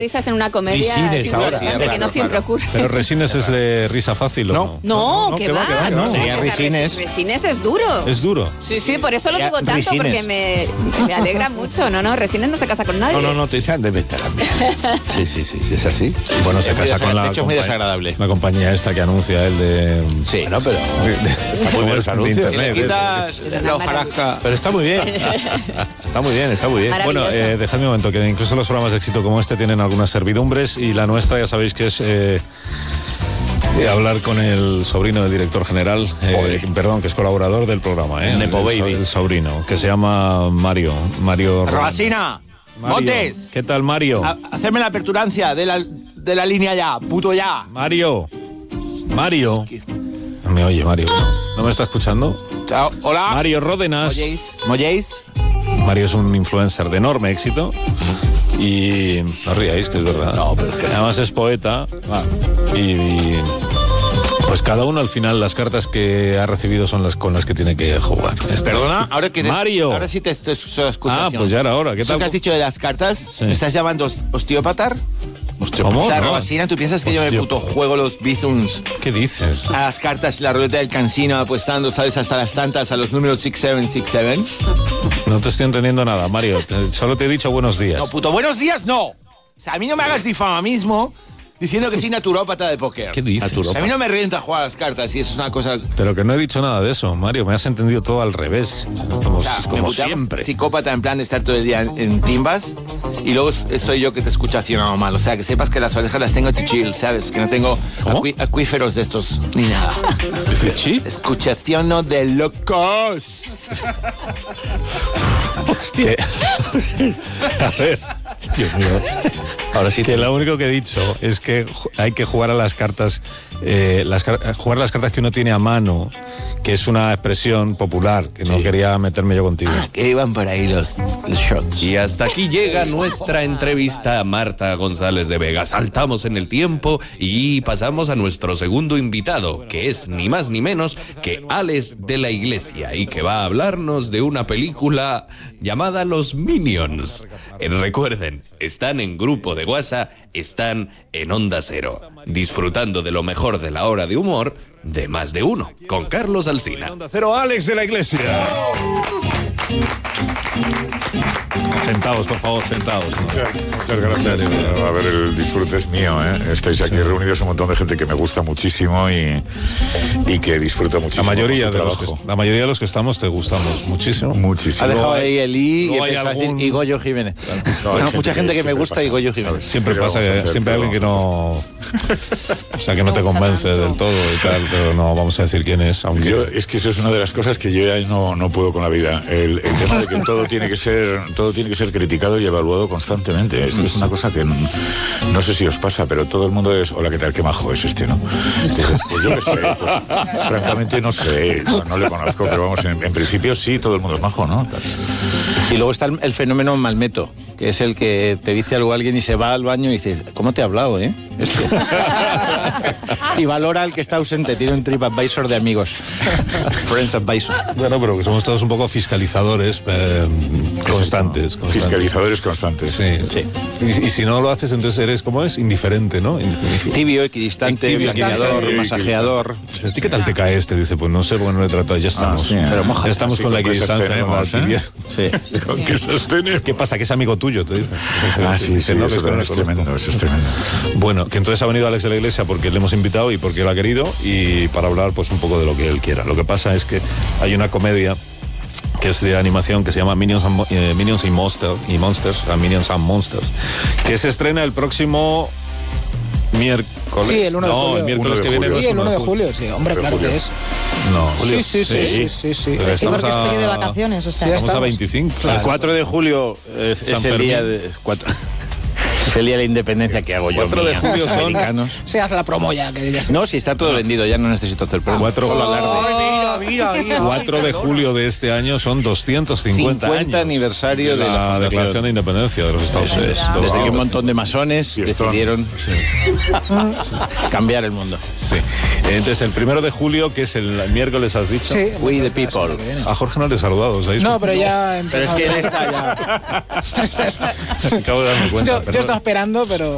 Risas en una comedia Resines ahora, que no siempre ocurre. Pero Resines es de risa fácil, ¿o no? No, que va. No, sería Resines. Resines es duro. ¿Es duro? Sí, por eso lo digo tanto, Resines. porque me alegra mucho. No, Resines no se casa con nadie. No, te dicen debe estar bien. Sí, es así. Bueno, se casa con la... De hecho, es muy desagradable. La compañía esta que anuncia el de... Sí. Bueno, pero Está muy bien los anuncios. Y le quitas la hojarasca. Pero está muy bien. Está muy bien. Bueno, dejadme un momento, que incluso los programas de éxito como este tienen algunas servidumbres y la nuestra ya sabéis que es hablar con el sobrino del director general, que es colaborador del programa, Nepo Baby. El sobrino, que se llama Mario Robasina, Montes. ¿Qué tal, Mario? Hacerme la aperturancia de la línea ya, puto ya. Mario. No me oye, Mario. ¿No me está escuchando? Chao, hola. Mario Ródenas. ¿Molléis? Mario es un influencer de enorme éxito y no ríais, que es verdad. No, pero es que además es poeta y pues cada uno al final las cartas que ha recibido son las con las que tiene que jugar. Perdona, Mario. Ahora sí te escuchas. Pues ya era hora. ¿Qué tal? ¿Qué has dicho de las cartas? Sí. ¿Me estás llamando osteópata? ¿Cómo? O sea, No. Robasina, ¿tú piensas que yo me puto juego los bizums ¿Qué dices? a las cartas y la ruleta del cansino apostando, sabes, hasta las tantas a los números 6767? No te estoy entendiendo nada, Mario. Solo te he dicho buenos días. No, puto, buenos días, no. O sea, a mí no me hagas difamamismo diciendo que soy naturópata de póker. ¿Qué dices? O sea, a mí no me renta jugar a las cartas y eso es una cosa... Pero que no he dicho nada de eso, Mario. Me has entendido todo al revés. O sea, Como me puteamos siempre. psicópata en plan de estar todo el día en timbas y luego soy yo que te escucho así nada mal. O sea, que sepas que las orejas las tengo to chill, ¿sabes? Que no tengo acuíferos de estos ni nada. ¿Sí? Escuchación de locos. Hostia. A ver. Dios mío. Ahora sí que lo único que he dicho es que hay que jugar a las cartas, jugar las cartas que uno tiene a mano, que es una expresión popular, que no quería meterme yo contigo. Que iban por ahí los shots. Y hasta aquí llega nuestra entrevista a Marta González de Vega. Saltamos en el tiempo y pasamos a nuestro segundo invitado, que es ni más ni menos que Alex de la Iglesia y que va a hablarnos de una película llamada Los Minions. Recuerden, están en grupo de WhatsApp, están en Onda Cero, disfrutando de lo mejor de la hora de humor de Más de Uno, con Carlos Alsina. Onda Cero, Alex de la Iglesia. Sentados, por favor, sentados. Muchas gracias. A ver, el disfrute es mío, ¿eh? Estáis aquí reunidos un montón de gente que me gusta muchísimo y que disfruta muchísimo. La mayoría de los que estamos te gustamos muchísimo. Muchísimo. Ha dejado ahí el I y hay empezó a decir algún- y Goyo Jiménez. Hay mucha gente que me gusta y Goyo Jiménez. Siempre ¿Qué pasa, vamos a hacer? siempre hay alguien que no... O sea, que no te convence del todo y tal, pero no vamos a decir quién es, aunque... Es que eso es una de las cosas que yo ya no puedo con la vida. El tema de que todo tiene que ser criticado y evaluado constantemente. Es que es una cosa que no sé si os pasa, pero todo el mundo es, hola, ¿qué tal? Qué majo es este, ¿no? Entonces, pues yo qué sé, pues, francamente no sé, no le conozco, pero vamos, en principio sí, todo el mundo es majo, ¿no? Y luego está el fenómeno malmeto, que es el que te dice algo alguien y se va al baño y dice, ¿cómo te he hablado, eh? Y valora al que está ausente, tiene un TripAdvisor de amigos. Friends Advisor. Bueno, pero que somos todos un poco fiscalizadores constantes. Fiscalizadores constantes. Sí. Y si no lo haces, entonces eres, ¿cómo es? Indiferente, ¿no? Tibio, equidistante, blanqueador, masajeador. ¿Y qué tal te cae este? Dice, pues no sé, porque no le he tratado, ya estamos. sí, pero moja. Ya estamos Así con la con que equidistancia, con la sostenemos, tibieza. Sí. Con que sostenemos. ¿Qué pasa? Que es amigo tuyo, te dice. Sí, no, eso es tremendo, eso es tremendo. Bueno, que entonces ha venido Alex de la Iglesia porque le hemos invitado y porque él ha querido y para hablar pues un poco de lo que él quiera. Lo que pasa es que hay una comedia que es de animación que se llama Minions and Monsters, que se estrena el próximo miércoles. Sí, el 1 de julio. No, el miércoles que viene. Sí, el 1 de julio, sí. Hombre, claro que es. No, Sí. Pero Sí, estamos porque estoy de a- vacaciones, o sea. Ya Estamos a estamos. 25. El 4 de julio es San el día Fermín. de... Es el día de la independencia que hago yo. 4 de mía, julio los son- americanos. Se hace la promo ya, que ya está. No, si está todo vendido, ya no necesito hacer promo. 4 de julio de este año son 250 50 años aniversario de la Declaración Declaración de Independencia de los Estados Unidos. Desde que un montón de masones Fiestón. decidieron cambiar el mundo. Sí. Entonces, el 1 de julio, que es el miércoles, has dicho. Sí. We the la semana people. que viene. A Jorge no le he saludado, ¿sabéis? No, pero ya Pero es que él está ya... Acabo de darme cuenta. Yo estaba esperando, pero